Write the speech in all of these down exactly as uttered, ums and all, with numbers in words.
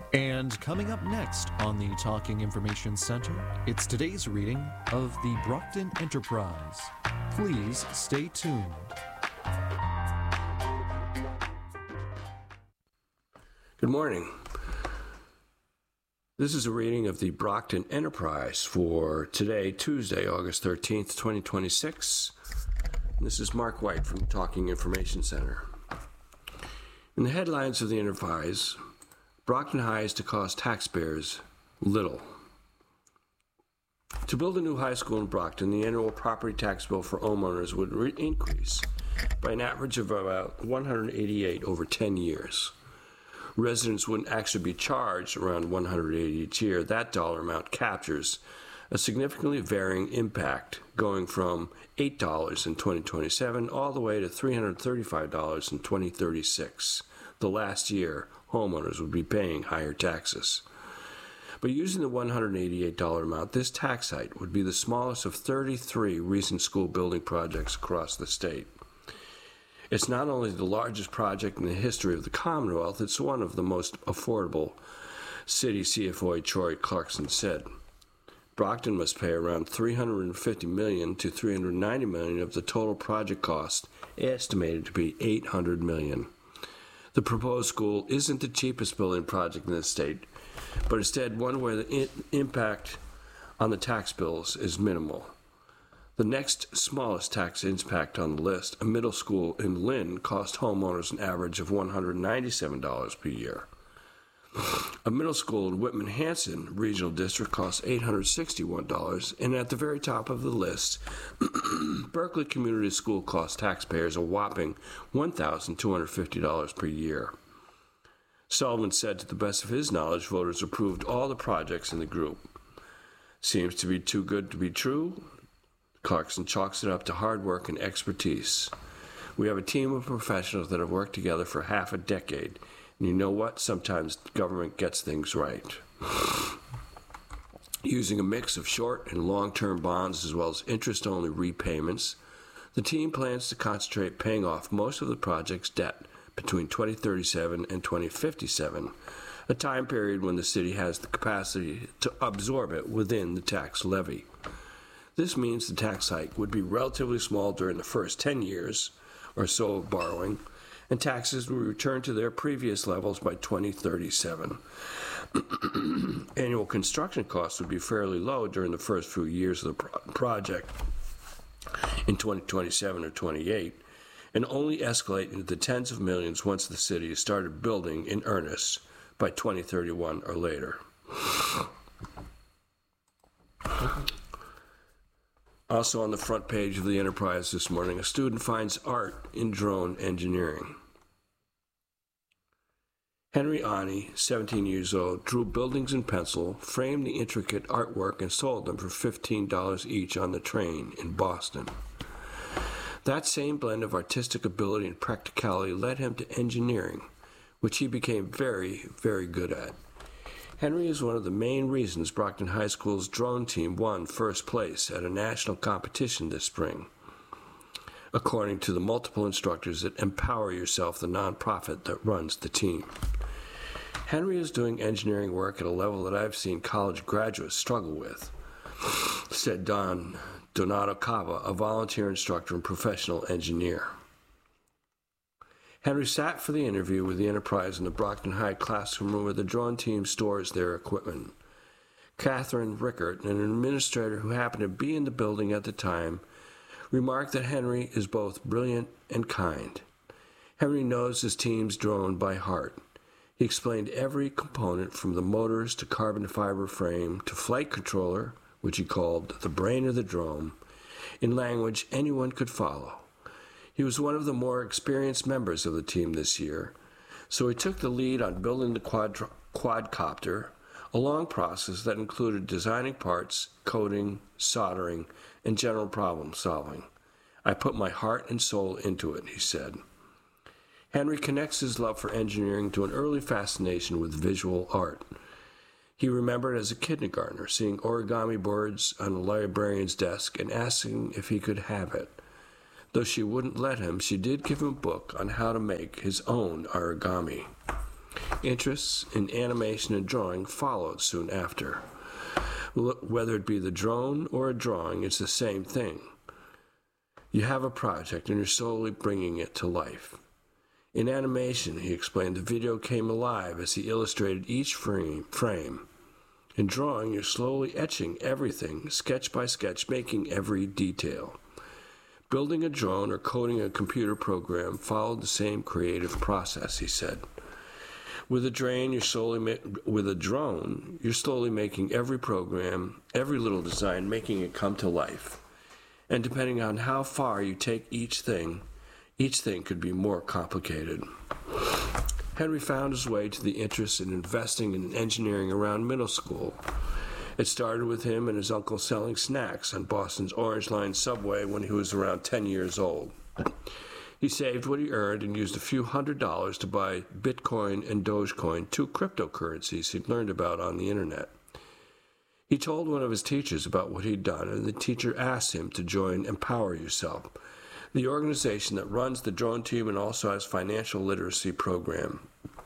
And coming up next on the Talking Information Center, it's today's reading of the Brockton Enterprise. Please stay tuned. Good morning. This is a reading of the Brockton Enterprise for today, Tuesday, August thirteenth, twenty twenty-six. And this is Mark White from the Talking Information Center. In the headlines of the Enterprise, Brockton High is to cost taxpayers little. To build a new high school in Brockton, the annual property tax bill for homeowners would re- increase by an average of about one hundred eighty-eight over ten years. Residents wouldn't actually be charged around one hundred eighty each year. That dollar amount captures a significantly varying impact, going from eight dollars in twenty twenty-seven all the way to three hundred thirty-five dollars in twenty thirty-six. The last year, homeowners would be paying higher taxes. But using the one hundred eighty-eight dollars amount, this tax hike would be the smallest of thirty-three recent school building projects across the state. It's not only the largest project in the history of the Commonwealth, it's one of the most affordable, City C F O Troy Clarkson said. Brockton must pay around three hundred fifty million dollars to three hundred ninety million dollars of the total project cost, estimated to be eight hundred million dollars. The proposed school isn't the cheapest building project in the state, but instead one where the in- impact on the tax bills is minimal. The next smallest tax impact on the list, a middle school in Lynn, cost homeowners an average of one hundred ninety-seven dollars per year. A middle school in Whitman-Hanson Regional District costs eight hundred sixty-one dollars, and at the very top of the list, Berkeley Community School costs taxpayers a whopping one thousand two hundred fifty dollars per year. Sullivan said to the best of his knowledge, voters approved all the projects in the group. Seems to be too good to be true. Clarkson chalks it up to hard work and expertise. We have a team of professionals that have worked together for half a decade. And you know what? Sometimes government gets things right. Using a mix of short and long-term bonds as well as interest-only repayments, the team plans to concentrate paying off most of the project's debt between twenty thirty-seven and twenty fifty-seven, a time period when the city has the capacity to absorb it within the tax levy. This means the tax hike would be relatively small during the first ten years or so of borrowing, and taxes will return to their previous levels by twenty thirty-seven. Annual construction costs would be fairly low during the first few years of the pro- project in twenty twenty-seven or twenty-eight, and only escalate into the tens of millions once the city has started building in earnest by twenty thirty-one or later. Also on the front page of the Enterprise this morning, a student finds art in drone engineering. Henry Ani, seventeen years old, drew buildings in pencil, framed the intricate artwork, and sold them for fifteen dollars each on the train in Boston. That same blend of artistic ability and practicality led him to engineering, which he became very, very good at. Henry is one of the main reasons Brockton High School's drone team won first place at a national competition this spring, according to the multiple instructors at Empower Yourself, the nonprofit that runs the team. Henry is doing engineering work at a level that I've seen college graduates struggle with, said Don Donato Cava, a volunteer instructor and professional engineer. Henry sat for the interview with the Enterprise in the Brockton High classroom where the drone team stores their equipment. Catherine Rickert, an administrator who happened to be in the building at the time, remarked that Henry is both brilliant and kind. Henry knows his team's drone by heart. He explained every component from the motors to carbon fiber frame to flight controller, which he called the brain of the drone, in language anyone could follow. He was one of the more experienced members of the team this year, so he took the lead on building the quad- quadcopter, a long process that included designing parts, coding, soldering, and general problem solving. I put my heart and soul into it, he said. Henry connects his love for engineering to an early fascination with visual art. He remembered as a kindergartner seeing origami boards on a librarian's desk and asking if he could have it. Though she wouldn't let him, she did give him a book on how to make his own origami. Interests in animation and drawing followed soon after. Whether it be the drone or a drawing, it's the same thing. You have a project and you're slowly bringing it to life. In animation, he explained, the video came alive as he illustrated each frame. frame. In drawing, you're slowly etching everything, sketch by sketch, making every detail. Building a drone or coding a computer program followed the same creative process, he said. With a drone, you're slowly ma- with a drone, you're slowly making every program, every little design, making it come to life. And depending on how far you take each thing, each thing could be more complicated. Henry found his way to the interest in investing in engineering around middle school. It started with him and his uncle selling snacks on Boston's Orange Line subway when he was around ten years old. He saved what he earned and used a few hundred dollars to buy Bitcoin and Dogecoin, two cryptocurrencies he'd learned about on the internet. He told one of his teachers about what he'd done, and the teacher asked him to join Empower Yourself, the organization that runs the drone team and also has financial literacy program.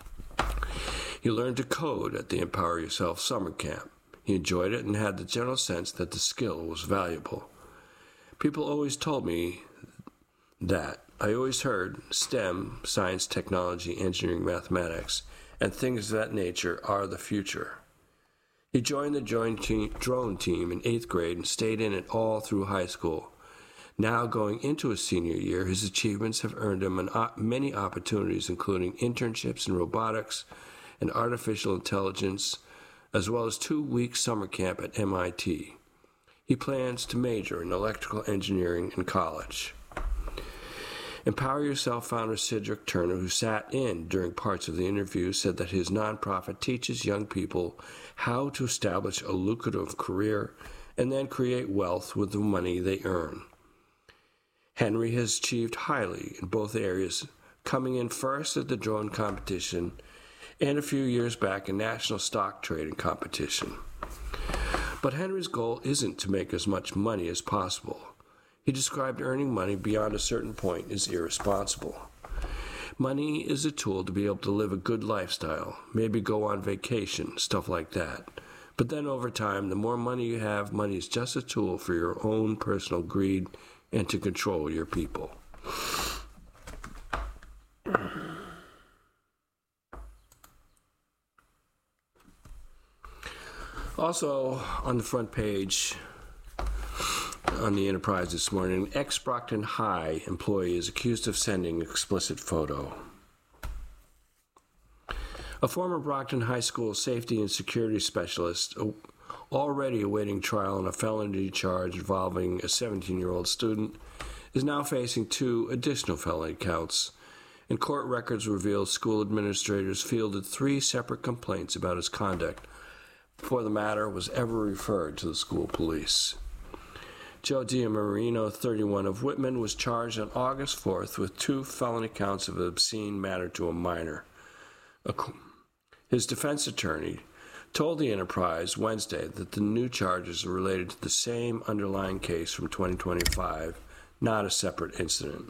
He learned to code at the Empower Yourself summer camp. He enjoyed it and had the general sense that the skill was valuable. People always told me that. I always heard STEM, science, technology, engineering, mathematics, and things of that nature are the future. He joined the drone team in eighth grade and stayed in it all through high school. Now going into his senior year, his achievements have earned him an, uh, many opportunities, including internships in robotics and artificial intelligence, as well as two-week summer camp at M I T. He plans to major in electrical engineering in college. Empower Yourself founder Cedric Turner, who sat in during parts of the interview, said that his nonprofit teaches young people how to establish a lucrative career and then create wealth with the money they earn. Henry has achieved highly in both areas, coming in first at the drone competition and a few years back in national stock trading competition. But Henry's goal isn't to make as much money as possible. He described earning money beyond a certain point as irresponsible. Money is a tool to be able to live a good lifestyle, maybe go on vacation, stuff like that. But then over time, the more money you have, money is just a tool for your own personal greed and to control your people. Also, on the front page on the Enterprise this morning, an ex-Brockton High employee is accused of sending explicit photo. A former Brockton High School safety and security specialist, already awaiting trial on a felony charge involving a seventeen-year-old student, is now facing two additional felony counts. And court records reveal school administrators fielded three separate complaints about his conduct before the matter was ever referred to the school police. Joe Diamarino, thirty-one, of Whitman, was charged on August fourth with two felony counts of obscene matter to a minor. His defense attorney told the Enterprise Wednesday that the new charges are related to the same underlying case from twenty twenty-five, not a separate incident.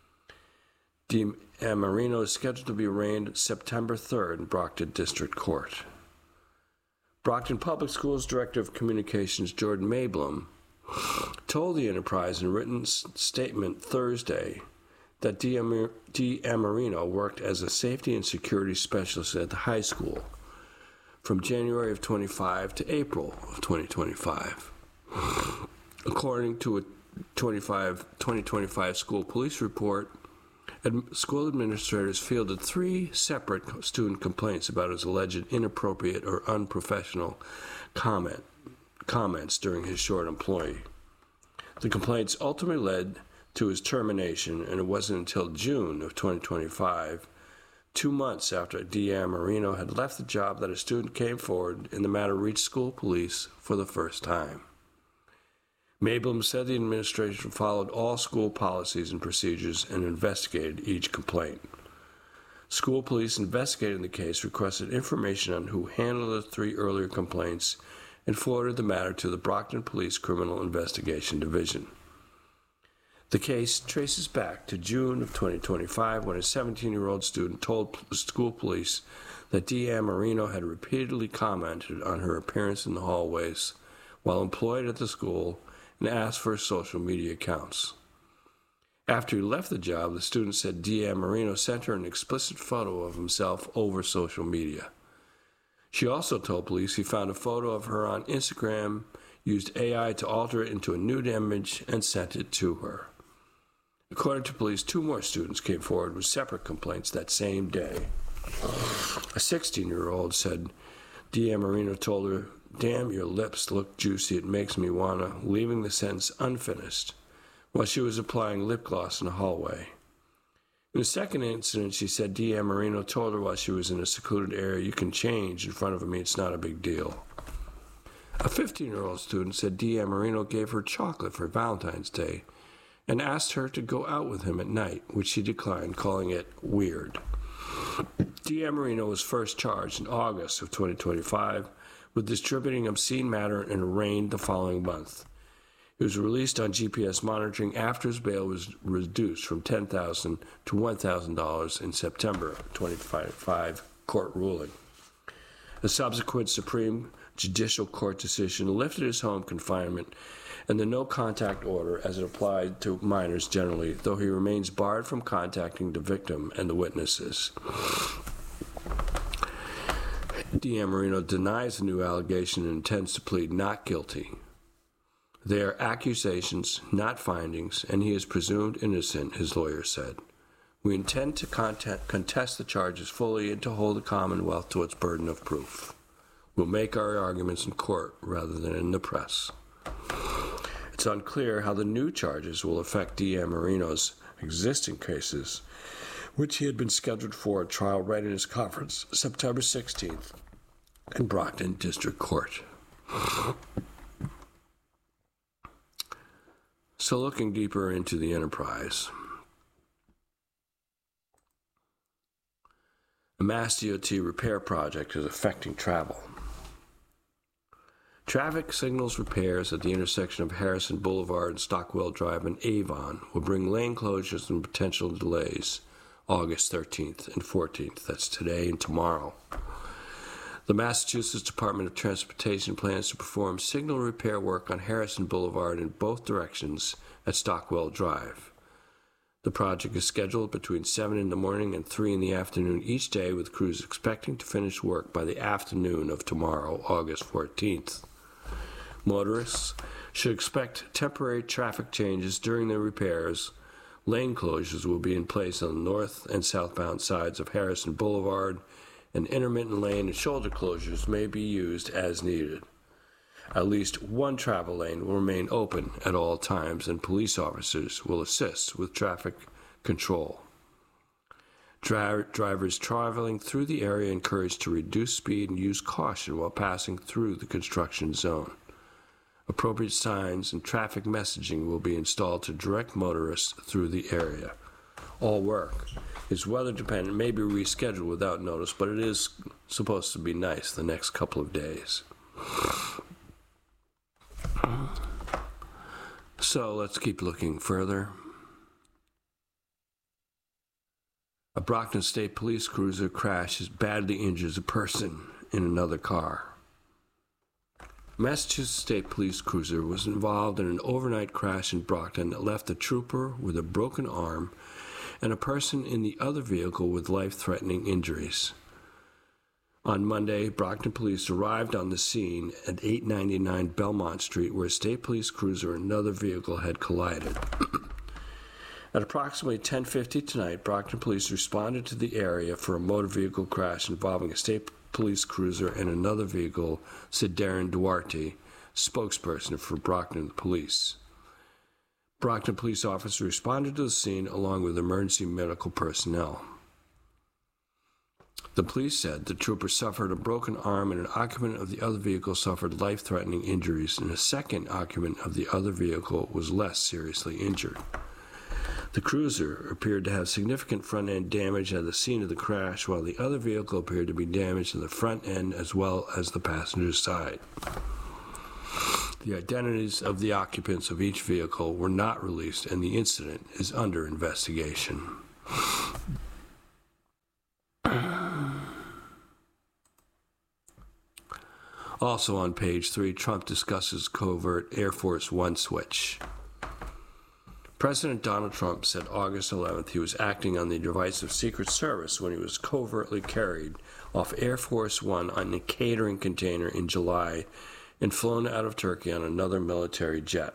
Diamarino is scheduled to be arraigned September third in Brockton District Court. Brockton Public Schools Director of Communications Jordan Mayblum told the Enterprise in a written statement Thursday that Diamarino worked as a safety and security specialist at the high school from January of twenty-five to April of twenty twenty-five. According to a twenty twenty-five school police report, school administrators fielded three separate student complaints about his alleged inappropriate or unprofessional comment comments during his short employee. The complaints ultimately led to his termination, and it wasn't until June of twenty twenty-five, two months after Diamarino had left the job, that a student came forward and the matter reached school police for the first time. Mayblum said the administration followed all school policies and procedures and investigated each complaint. School police investigating the case requested information on who handled the three earlier complaints and forwarded the matter to the Brockton Police Criminal Investigation Division. The case traces back to June of twenty twenty-five when a seventeen-year-old student told school police that Deanne Marino had repeatedly commented on her appearance in the hallways while employed at the school and asked for social media accounts. After he left the job, the student said Deanne Marino sent her an explicit photo of himself over social media. She also told police he found a photo of her on Instagram, used A I to alter it into a nude image, and sent it to her. According to police, two more students came forward with separate complaints that same day. A sixteen-year-old said Deanne Marino told her, "Damn, your lips look juicy, it makes me wanna," leaving the sentence unfinished while she was applying lip gloss in the hallway. In the second incident, she said Deanne Marino told her while she was in a secluded area, "You can change in front of me, it's not a big deal." A fifteen-year-old student said Deanne Marino gave her chocolate for Valentine's Day and asked her to go out with him at night, which she declined, calling it weird. Deanne Marino was first charged in August of twenty twenty-five with distributing obscene matter and arraigned the following month. He was released on G P S monitoring after his bail was reduced from ten thousand dollars to one thousand dollars in September twenty twenty-five court ruling. A subsequent Supreme Judicial Court decision lifted his home confinement and the no-contact order as it applied to minors generally, though he remains barred from contacting the victim and the witnesses. Deanne Marino denies the new allegation and intends to plead not guilty. They are accusations, not findings, and he is presumed innocent, his lawyer said. We intend to contest, contest the charges fully and to hold the Commonwealth to its burden of proof. We'll make our arguments in court rather than in the press. It's unclear how the new charges will affect Deanne Marino's existing cases, which he had been scheduled for a trial readiness conference September sixteenth in Brockton District Court. So looking deeper into the enterprise, a Mass D O T repair project is affecting travel. Traffic signals repairs at the intersection of Harrison Boulevard and Stockwell Drive and Avon will bring lane closures and potential delays August thirteenth and fourteenth. That's today and tomorrow. The Massachusetts Department of Transportation plans to perform signal repair work on Harrison Boulevard in both directions at Stockwell Drive. The project is scheduled between seven in the morning and three in the afternoon each day, with crews expecting to finish work by the afternoon of tomorrow, August fourteenth. Motorists should expect temporary traffic changes during the repairs. Lane closures will be in place on the north and southbound sides of Harrison Boulevard, and intermittent lane and shoulder closures may be used as needed. At least one travel lane will remain open at all times, and police officers will assist with traffic control. Dri- drivers traveling through the area encouraged to reduce speed and use caution while passing through the construction zone. Appropriate signs and traffic messaging will be installed to direct motorists through the area. All work is weather dependent, may be rescheduled without notice, but it is supposed to be nice the next couple of days. So let's keep looking further. A Brockton State Police cruiser crashes badly injures a person in another car. Massachusetts State Police cruiser was involved in an overnight crash in Brockton that left a trooper with a broken arm and a person in the other vehicle with life-threatening injuries. On Monday, Brockton police arrived on the scene at eight ninety-nine Belmont Street, where a state police cruiser and another vehicle had collided. At approximately ten fifty tonight, Brockton police responded to the area for a motor vehicle crash involving a state police cruiser and another vehicle, said Darren Duarte, spokesperson for Brockton Police. Brockton police officers responded to the scene along with emergency medical personnel. The police said the trooper suffered a broken arm and an occupant of the other vehicle suffered life-threatening injuries, and a second occupant of the other vehicle was less seriously injured. The cruiser appeared to have significant front-end damage at the scene of the crash, while the other vehicle appeared to be damaged in the front end as well as the passenger side. The identities of the occupants of each vehicle were not released, and the incident is under investigation. Also on page three, Trump discusses covert Air Force One switch. President Donald Trump said August eleventh he was acting on the advice of Secret Service when he was covertly carried off Air Force One on a catering container in July and flown out of Turkey on another military jet.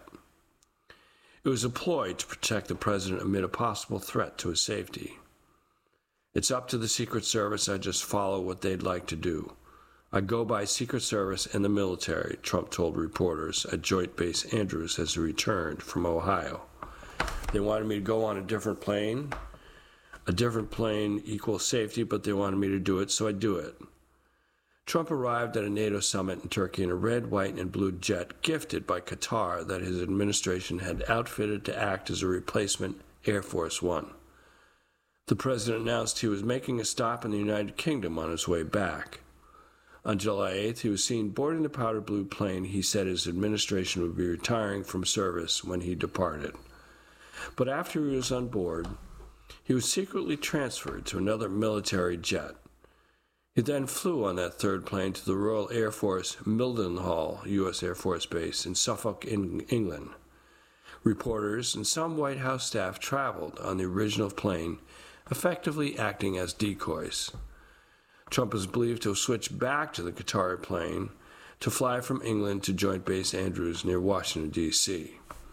It was a ploy to protect the president amid a possible threat to his safety. It's up to the Secret Service. I just follow what they'd like to do. I go by Secret Service and the military, Trump told reporters at Joint Base Andrews as he returned from Ohio. They wanted me to go on a different plane. A different plane equals safety, but they wanted me to do it, so I do it. Trump arrived at a NATO summit in Turkey in a red, white, and blue jet gifted by Qatar that his administration had outfitted to act as a replacement Air Force One. The president announced he was making a stop in the United Kingdom on his way back. On July eighth, he was seen boarding the powder blue plane he said his administration would be retiring from service when he departed. But after he was on board, he was secretly transferred to another military jet. He then flew on that third plane to the Royal Air Force Mildenhall U S Air Force Base in Suffolk, England. Reporters and some White House staff traveled on the original plane, effectively acting as decoys. Trump is believed to have switched back to the Qatari plane to fly from England to Joint Base Andrews near Washington, D C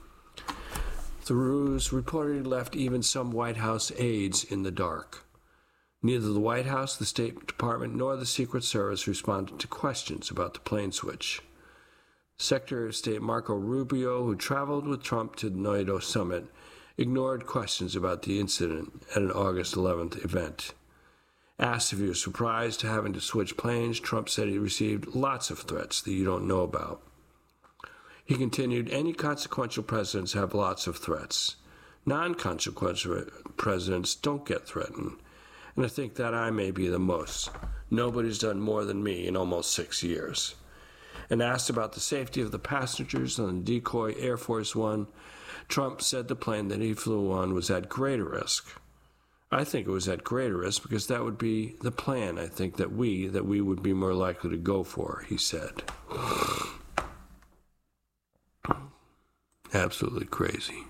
The ruse reportedly left even some White House aides in the dark. Neither the White House, the State Department, nor the Secret Service responded to questions about the plane switch. Secretary of State Marco Rubio, who traveled with Trump to the NATO summit, ignored questions about the incident at an August eleventh event. Asked if he was surprised to having to switch planes, Trump said he received lots of threats that you don't know about. He continued, any consequential presidents have lots of threats. Non-consequential presidents don't get threatened, and I think that I may be the most. Nobody's done more than me in almost six years. And asked about the safety of the passengers on the decoy Air Force One, Trump said the plane that he flew on was at greater risk. I think it was at greater risk because that would be the plan I think that we, that we would be more likely to go for, he said. Absolutely crazy.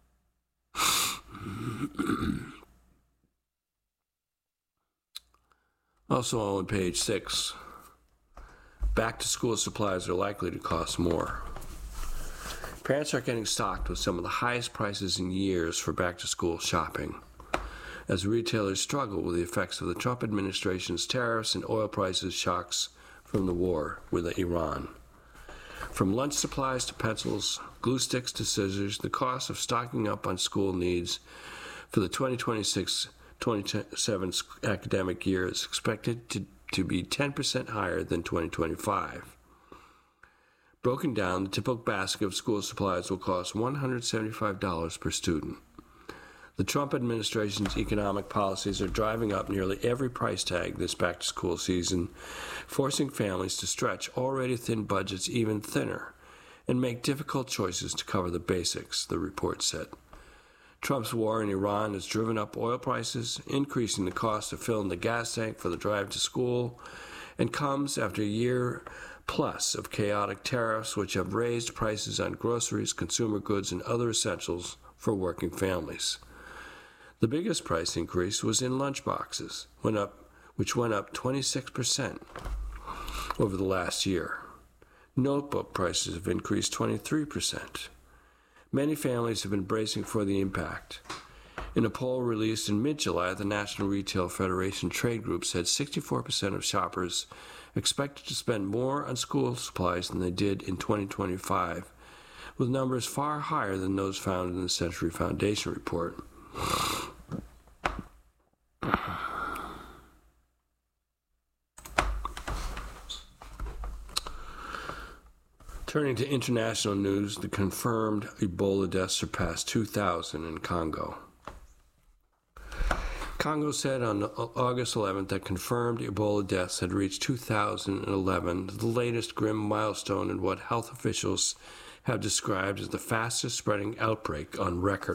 Also on page six, back-to-school supplies are likely to cost more. Parents are getting stocked with some of the highest prices in years for back-to-school shopping, as retailers struggle with the effects of the Trump administration's tariffs and oil prices shocks from the war with Iran. From lunch supplies to pencils, glue sticks to scissors, the cost of stocking up on school needs for the twenty twenty-six twenty-seven academic year is expected to, to be ten percent higher than twenty twenty-five. Broken down, the typical basket of school supplies will cost one hundred seventy-five dollars per student. The Trump administration's economic policies are driving up nearly every price tag this back-to-school season, forcing families to stretch already thin budgets even thinner and make difficult choices to cover the basics, the report said. Trump's war in Iran has driven up oil prices, increasing the cost of filling the gas tank for the drive to school, and comes after a year plus of chaotic tariffs which have raised prices on groceries, consumer goods, and other essentials for working families. The biggest price increase was in lunch boxes, went up, which went up twenty-six percent over the last year. Notebook prices have increased twenty-three percent. Many families have been bracing for the impact. In a poll released in mid-July, the National Retail Federation trade group said sixty-four percent of shoppers expected to spend more on school supplies than they did in twenty twenty-five, with numbers far higher than those found in the Century Foundation report. Turning to international news, the confirmed Ebola deaths surpassed two thousand in Congo. Congo said on August eleventh that confirmed Ebola deaths had reached two thousand eleven, the latest grim milestone in what health officials have described as the fastest spreading outbreak on record.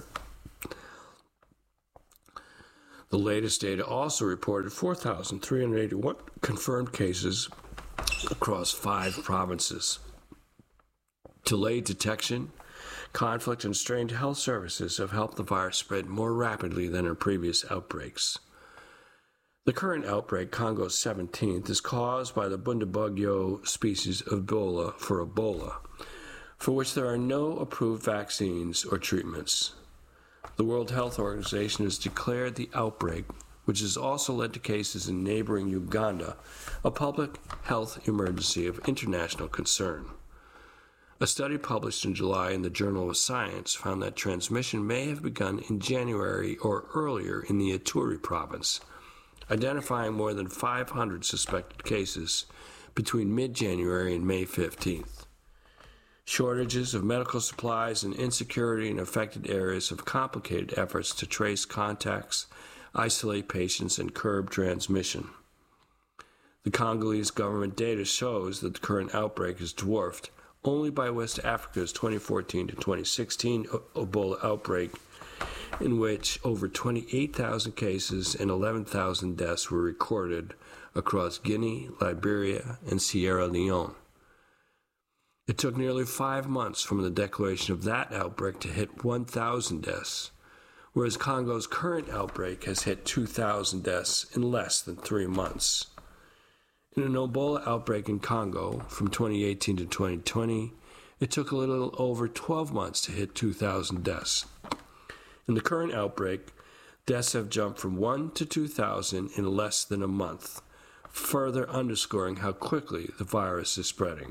The latest data also reported four thousand three hundred eighty-one confirmed cases across five provinces. Delayed detection, conflict, and strained health services have helped the virus spread more rapidly than in previous outbreaks. The current outbreak, Congo's seventeenth, is caused by the Bundibugyo species of Ebola for Ebola, for which there are no approved vaccines or treatments. The World Health Organization has declared the outbreak, which has also led to cases in neighboring Uganda, a public health emergency of international concern. A study published in July in the Journal of Science found that transmission may have begun in January or earlier in the Ituri province, identifying more than five hundred suspected cases between mid-January and May fifteenth. Shortages of medical supplies and insecurity in affected areas have complicated efforts to trace contacts, isolate patients, and curb transmission. The Congolese government data shows that the current outbreak is dwarfed only by West Africa's twenty fourteen to twenty sixteen Ebola outbreak, in which over twenty-eight thousand cases and eleven thousand deaths were recorded across Guinea, Liberia, and Sierra Leone. It took nearly five months from the declaration of that outbreak to hit one thousand deaths, whereas Congo's current outbreak has hit two thousand deaths in less than three months. In an Ebola outbreak in Congo from twenty eighteen to twenty twenty, it took a little over twelve months to hit two thousand deaths. In the current outbreak, deaths have jumped from one to two thousand in less than a month, further underscoring how quickly the virus is spreading.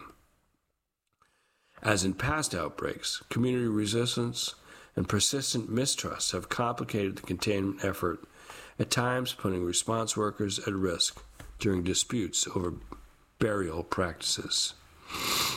As in past outbreaks, community resistance and persistent mistrust have complicated the containment effort, at times putting response workers at risk during disputes over burial practices.